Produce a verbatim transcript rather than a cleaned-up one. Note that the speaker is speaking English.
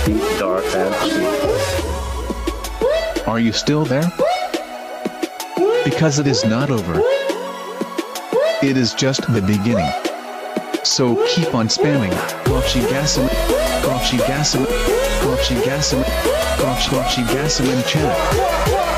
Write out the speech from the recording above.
deep, dark fantasy. Are you still there? Because it is not over. It is just the beginning. So keep on spamming. Coffee gasoline. Coffee gasoline. Coffee gasoline. Coffee gasoline chat.